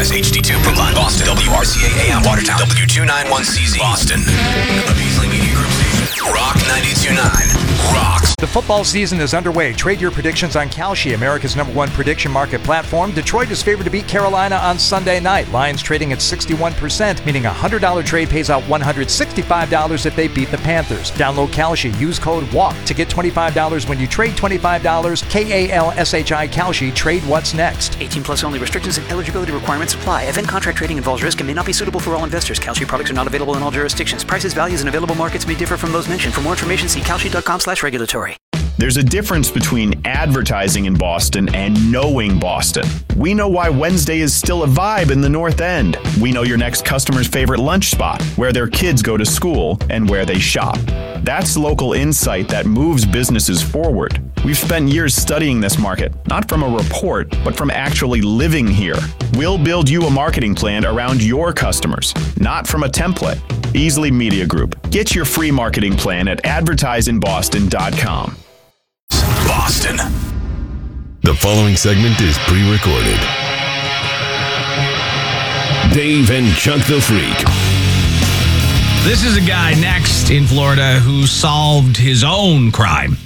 Sunrise HD2 Brookline, Boston. WRCA AM Watertown. W291CZ Boston. A Beasley Media Group station. Rock 92.9. Rocks. The football season is underway. Trade your predictions on Kalshi, America's #1 prediction market platform. Detroit is favored to beat Carolina on Sunday night. Lions trading at 61%, meaning a $100 trade pays out $165 if they beat the Panthers. Download Kalshi. Use code WALK to get $25 when you trade $25. KALSHI Kalshi. Trade what's next. 18 plus only. Restrictions and eligibility requirements apply. Event contract trading involves risk and may not be suitable for all investors. Kalshi products are not available in all jurisdictions. Prices, values, and available markets may differ from those mentioned. For more information, see kalshi.com/regulatory. There's a difference between advertising in Boston and knowing Boston. We know why Wednesday is still a vibe in the North End. We know your next customer's favorite lunch spot, where their kids go to school, and where they shop. That's local insight that moves businesses forward. We've spent years studying this market, not from a report, but from actually living here. We'll build you a marketing plan around your customers, not from a template. Beasley Media Group. Get your free marketing plan at advertiseinboston.com. Boston. The following segment is pre-recorded. Dave and Chuck the Freak. This is a guy next in Florida who solved his own crime.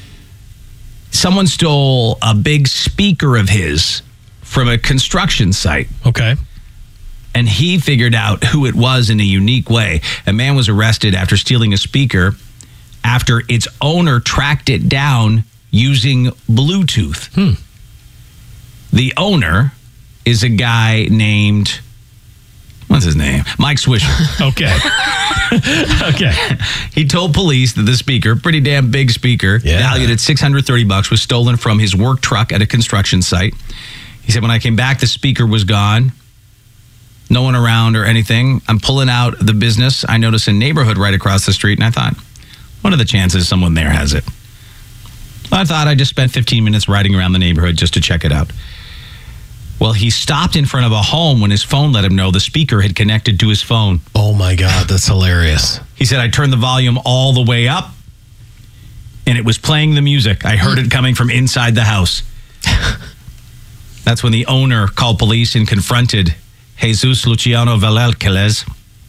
Someone stole a big speaker of his from a construction site. Okay. And he figured out who it was in a unique way. A man was arrested after stealing a speaker after its owner tracked it down using Bluetooth. The owner is a guy named, what's his name? Mike Swisher. Okay. Okay. He told police that the speaker, pretty damn big speaker, valued at $630, was stolen from his work truck at a construction site. He said, when I came back, the speaker was gone. No one around or anything. I'm pulling out the business. I noticed a neighborhood right across the street, and I thought, what are the chances someone there has it? I thought I just spent 15 minutes riding around the neighborhood just to check it out. Well, he stopped in front of a home when his phone let him know the speaker had connected to his phone. Oh my God, that's hilarious. He said, I turned the volume all the way up, and it was playing the music. I heard it coming from inside the house. That's when the owner called police and confronted Jesus Luciano Valelquez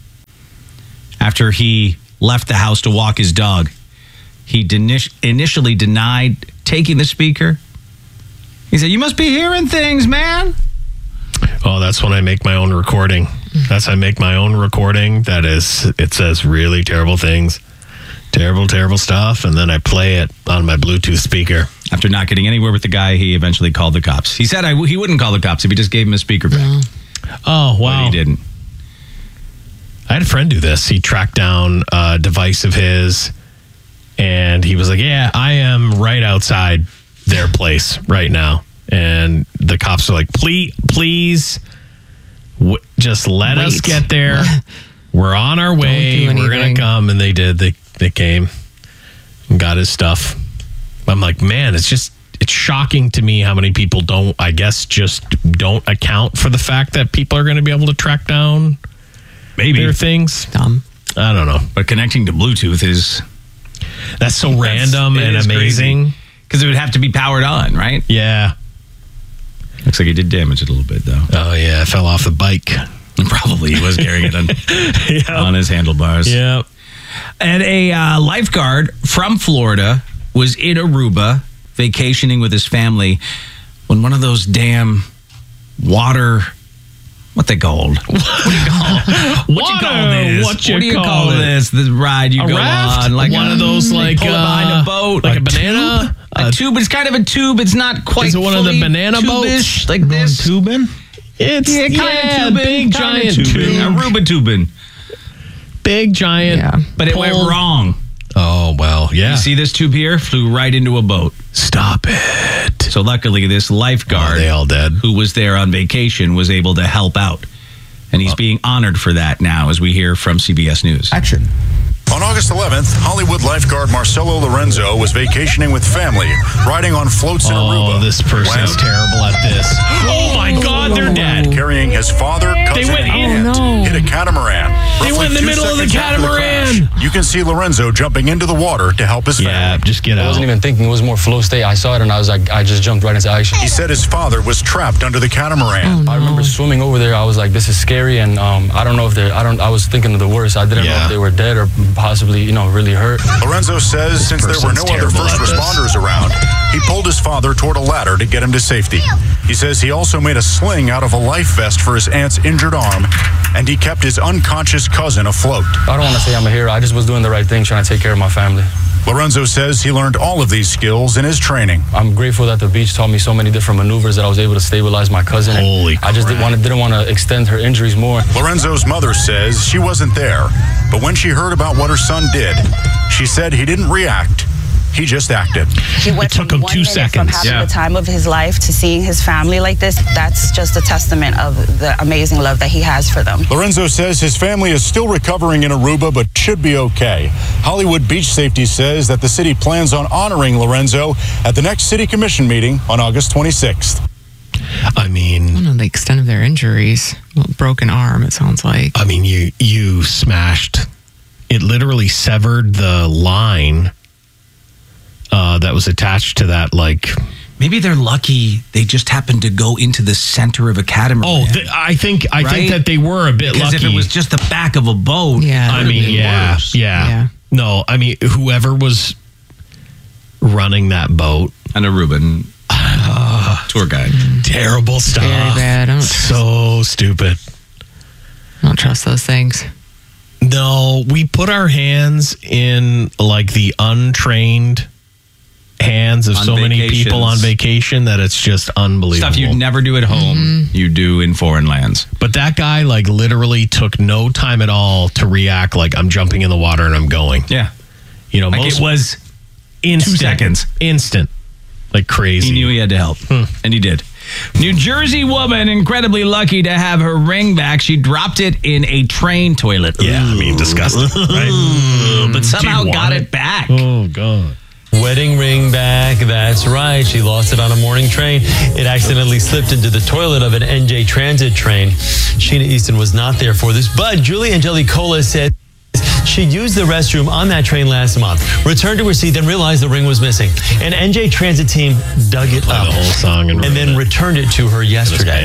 after he left the house to walk his dog. He initially denied taking the speaker. He said, you must be hearing things, man. Oh, that's when I make my own recording. I make my own recording. It says really terrible things, terrible stuff, and then I play it on my Bluetooth speaker. After not getting anywhere with the guy, he eventually called the cops. He said he wouldn't call the cops if he just gave him a speaker back. Oh, wow. But he didn't. I had a friend do this. He tracked down a device of his, and he was like, yeah, I am right outside their place right now. And the cops are like, please, just let us get there. We're on our way. We're going to come. And they did. They came and got his stuff. I'm like, man, it's shocking to me how many people don't account for the fact that people are going to be able to track down their things. Dumb. I don't know. But connecting to Bluetooth that's so random and amazing. Because it would have to be powered on, right? Yeah. Looks like he did damage it a little bit, though. Oh, yeah. It fell off the bike. Probably. He was carrying it on his handlebars. Yeah. And a lifeguard from Florida was in Aruba vacationing with his family when one of those damn water... What they called? What do you call this? The ride you go raft? on, like one of those, like pull it behind a boat, like a banana, a tube. It's kind of a tube. It's not quite. Is it one of the banana boats? Like this tubing? It's kind of big giant tubing. Aruba tubing. Big giant, but it went wrong. Oh well, yeah. You see this tube here? Flew right into a boat. Stop it. So luckily, this lifeguard, they all dead, who was there on vacation, was able to help out. And he's being honored for that now, as we hear from CBS News. Action. On August 11th, Hollywood lifeguard Marcelo Lorenzo was vacationing with family, riding on floats in Aruba. Oh, this person's terrible at this. Oh my God, they're dead. Carrying his father, cousin, and aunt, hit a catamaran. They went in the middle of the catamaran. You can see Lorenzo jumping into the water to help his family. Yeah, just get out. I wasn't even thinking, it was more flow state. I saw it and I just jumped right into action. He said his father was trapped under the catamaran. I remember swimming over there. I was like, this is scary, and I don't know if I was thinking of the worst. I didn't know if they were dead or possibly, really hurt. Lorenzo says since there were no other first responders around, he pulled his father toward a ladder to get him to safety. He says he also made a sling out of a life vest for his aunt's injured arm, and he kept his unconscious cousin afloat. I don't want to say I'm a hero. I just was doing the right thing, trying to take care of my family. Lorenzo says he learned all of these skills in his training. I'm grateful that the beach taught me so many different maneuvers that I was able to stabilize my cousin. Holy crap. I just didn't want to extend her injuries more. Lorenzo's mother says she wasn't there, but when she heard about what her son did, she said he didn't react. He just acted. He went It took him 2 seconds. From having the time of his life to seeing his family like this. That's just a testament of the amazing love that he has for them. Lorenzo says his family is still recovering in Aruba, but should be okay. Hollywood Beach Safety says that the city plans on honoring Lorenzo at the next city commission meeting on August 26th. I mean, I don't know the extent of their injuries. Well, broken arm, it sounds like. I mean, you smashed. It literally severed the line that was attached to that, like. Maybe they're lucky they just happened to go into the center of a catamaran. Oh, I think that they were a bit lucky. Because if it was just the back of a boat, I mean, yeah. No, I mean, whoever was running that boat, an Aruban tour guide, terrible stuff. Very bad. So stupid. I don't trust those things. No, we put our hands in like the untrained hands of so many people on vacation that it's just unbelievable. Stuff you'd never do at home, you do in foreign lands. But that guy like literally took no time at all to react like I'm jumping in the water and I'm going. Yeah. Like it was instant. 2 seconds. Instant. Like crazy. He knew he had to help. And he did. New Jersey woman incredibly lucky to have her ring back. She dropped it in a train toilet. Yeah, I mean, disgusting, right? But somehow got it back. Oh, God. Wedding ring back, that's right. She lost it on a morning train. It accidentally slipped into the toilet of an NJ Transit train. Sheena Easton was not there for this, but Julie Angelicola said she used the restroom on that train last month, returned to her seat, then realized the ring was missing. An NJ Transit team dug it up the whole song and then returned it to her yesterday.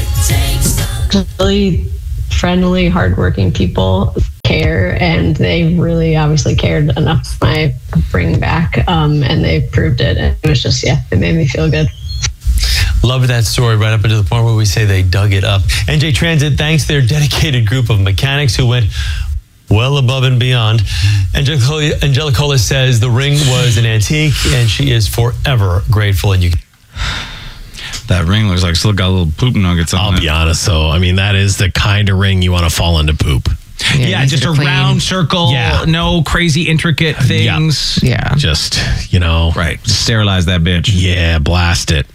Really friendly, hardworking people care, and they really obviously cared enough my bring back, and they proved it. And it was just, it made me feel good. Love that story right up until the point where we say they dug it up. NJ Transit thanks their dedicated group of mechanics who went well above and beyond. Angelicola says the ring was an antique and she is forever grateful. And that ring looks like still got little poop nuggets on it. I'll be honest though. I mean, that is the kind of ring you want to fall into poop. Yeah, just a round circle. Yeah. No crazy intricate things. Yeah. Just, Right. Sterilize that bitch. Yeah, blast it.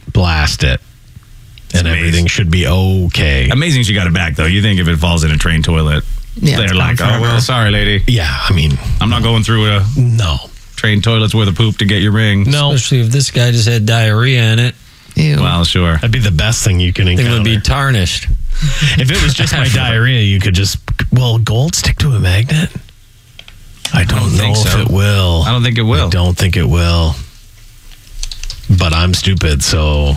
And everything should be okay. Amazing she got it back, though. You think if it falls in a train toilet, they're like, oh, well, sorry, lady. Yeah, I mean. I'm not going through a train toilet's worth of poop to get your ring. No. Especially if this guy just had diarrhea in it. Ew. Well, sure. That'd be the best thing you can encounter. It would be tarnished. If it was just my diarrhea, you could just, gold stick to a magnet? I don't know if it will. I don't think it will. I don't think it will. But I'm stupid, so.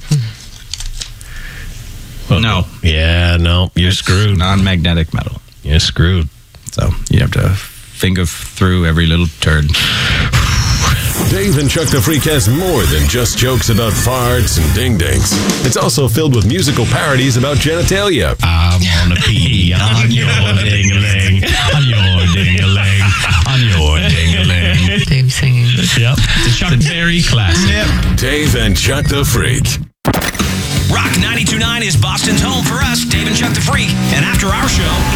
No. Yeah, no. You're screwed. Non-magnetic metal. You're screwed. So you have to finger through every little turd. Dave and Chuck the Freak has more than just jokes about farts and ding-dings. It's also filled with musical parodies about genitalia. I'm gonna pee on your ding-a-ling, on your ding-a-ling, on your ding-a-ling. Dave singing. Yep. The Chuck Berry classic. Yep. Dave and Chuck the Freak. Rock 92.9 is Boston's home for us, Dave and Chuck the Freak. And after our show,